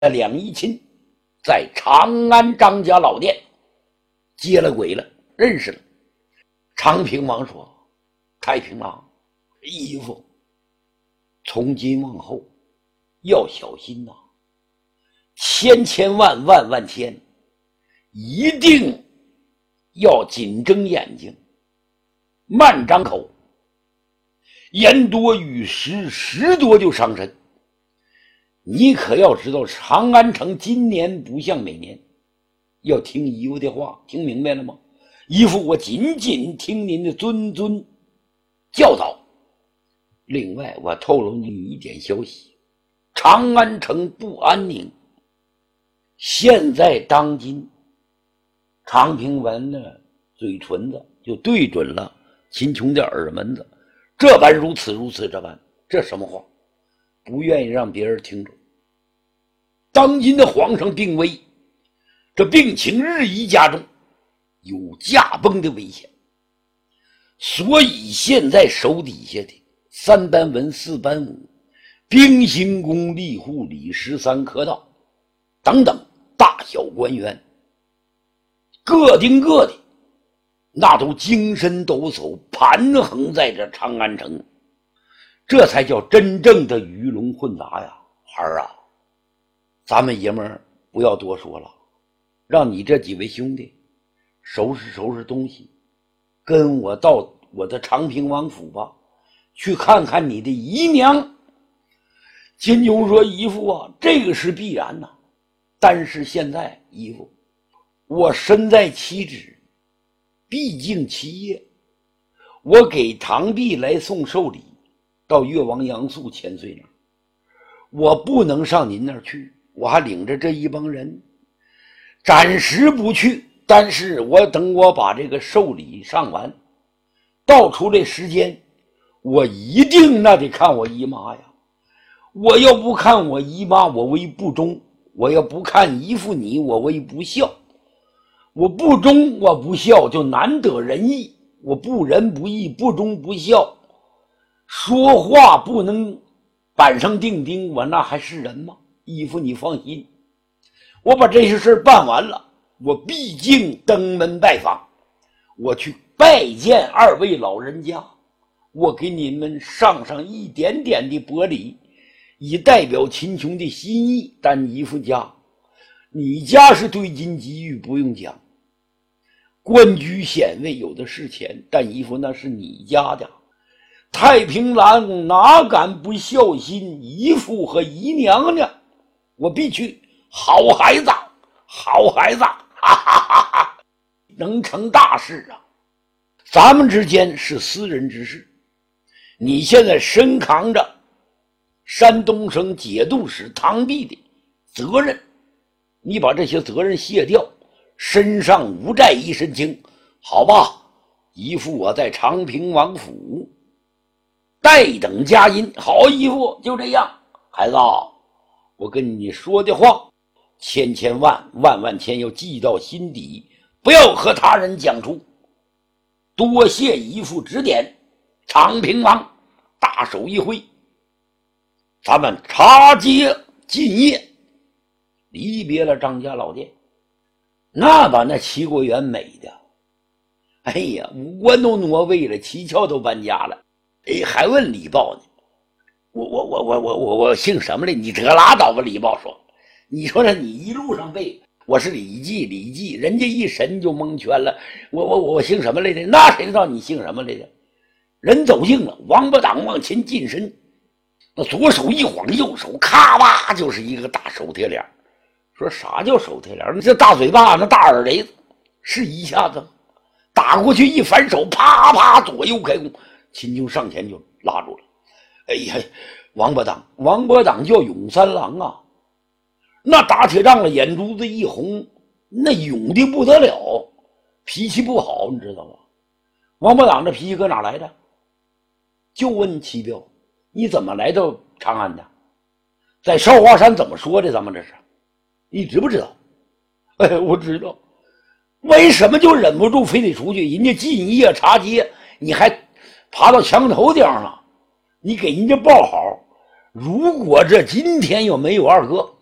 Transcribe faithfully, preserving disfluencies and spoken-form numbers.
两仪亲在长安张家老店接了轨了，认识了。长平王说：“太平王，义父，从今往后要小心呐、啊，千千万万万千，一定要紧睁眼睛，慢张口，言多语实，实多就伤身。你可要知道，长安城今年不像每年，要听姨父的话，听明白了吗？姨父，我仅仅听您的谆谆教导。另外，我透露你一点消息：长安城不安宁。现在当今，长平文的嘴唇子就对准了秦琼的耳门子，这般如此如此这般，这什么话？不愿意让别人听着。当今的皇上病危，这病情日益加重，有驾崩的危险，所以现在手底下的三班文、四班武、兵刑宫、吏户、礼十三科道等等大小官员，各丁各的，那都精神抖擞，盘横在这长安城，这才叫真正的鱼龙混杂呀！孩儿啊，咱们爷们儿不要多说了，让你这几位兄弟收拾收拾东西，跟我到我的长平王府吧，去看看你的姨娘。金庸说：“姨父啊，这个是必然呐、啊，但是现在姨父，我身在其职，毕竟其业，我给堂弟来送寿礼，到越王杨素千岁那儿，我不能上您那儿去，我还领着这一帮人，暂时不去。但是我等我把这个寿礼上完，到出来时间，我一定那得看我姨妈呀。我要不看我姨妈，我为不忠；我要不看姨父你，我为不孝。我不忠，我不孝，就难得人意；我不仁不义，不忠不孝，说话不能板上钉钉，我那还是人吗？姨父你放心，我把这些事办完了，我毕竟登门拜访，我去拜见二位老人家，我给你们上上一点点的薄礼，以代表秦琼的心意。但姨父家，你家是对金给予，不用讲，官居显位有的是钱，但姨父那是你家的。太平郎哪敢不孝心姨父和姨娘呢？我必去。好孩子，好孩子，哈哈哈哈，能成大事啊！咱们之间是私人之事，你现在身扛着山东省节度使堂弟的责任，你把这些责任卸掉，身上无债一身轻，好吧？姨父我在长平王府待等佳音。好，姨父就这样。孩子，我跟你说的话，千千万万万千要记到心底，不要和他人讲出。多谢姨父指点。长平王大手一挥，咱们插街进夜，离别了张家老店。那把那齐国园美的，哎呀，五官都挪位了，七窍都搬家了。哎，还问李豹呢，我我我我我我我姓什么来？你得拉倒吧！李豹说，你说这你一路上背我是李记，李记，人家一神就蒙圈了。我我我姓什么来着？那谁知道你姓什么来着？人走近了，王八党往前近身，那左手一晃，右手咔吧就是一个大手贴脸。说啥叫手贴脸？那这大嘴巴，那大耳雷子，是一下子打过去，一反手，啪啪左右开弓。秦琼上前就拉住了。哎呀，王八党，王八党叫勇三郎啊！那打铁仗了，眼珠子一红，那勇的不得了，脾气不好，你知道吗？王八党这脾气搁哪来的？就问齐彪，你怎么来到长安的？在少华山怎么说的？咱们这是，你知不知道？哎，我知道。为什么就忍不住非得出去？人家进夜茶街，你还爬到墙头顶了，你给人家报好。如果这今天要没有二哥，